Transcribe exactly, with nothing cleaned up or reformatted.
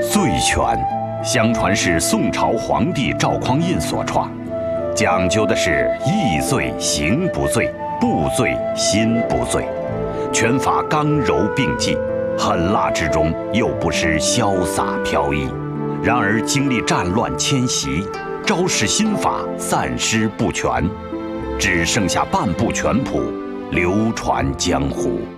罪拳，相传是宋朝皇帝赵匡胤所创，讲究的是意罪行不罪，不罪心不罪，拳法刚柔并济，狠辣之中又不失潇洒飘逸。然而经历战乱迁徙，招式心法散失不全，只剩下半部拳谱流传江湖。